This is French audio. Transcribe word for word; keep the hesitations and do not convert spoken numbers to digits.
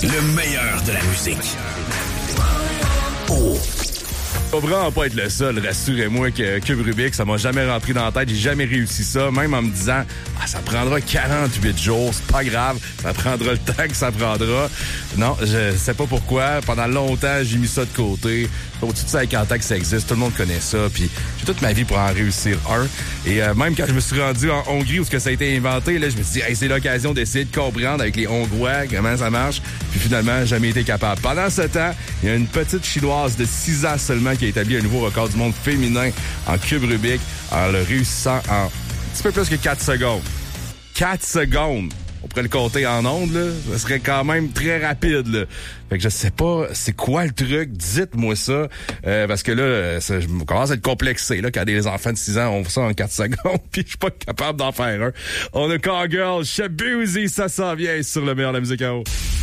Le meilleur de la musique. Oh. Je vais vraiment pas être le seul, rassurez-moi, que Cube Rubik, ça m'a jamais rentré dans la tête, j'ai jamais réussi ça, même en me disant ah, ça prendra quarante-huit jours, c'est pas grave, ça prendra le temps que ça prendra. Non, je sais pas pourquoi, pendant longtemps, j'ai mis ça de côté. Au-dessus de cinquante ans que ça existe, tout le monde connaît ça, puis j'ai toute ma vie pour en réussir un. Et euh, même quand je me suis rendu en Hongrie où ce que ça a été inventé, là, je me suis dit hey, c'est l'occasion d'essayer de comprendre avec les Hongrois comment ça marche, puis finalement, jamais été capable. Pendant ce temps, il y a une petite Chinoise de six ans seulement qui a établi un nouveau record du monde féminin en cube Rubik en le réussissant en un petit peu plus que quatre secondes. quatre secondes! On pourrait le compter en ondes, là. Ça serait quand même très rapide, là. Fait que je sais pas c'est quoi le truc. Dites-moi ça. Euh, parce que là, ça, je commence à être complexé, là, quand des enfants de six ans ont ça en quatre secondes, puis je suis pas capable d'en faire un. On a Call Girl, Shabuzi, ça s'en vient sur le meilleur de la musique à eau.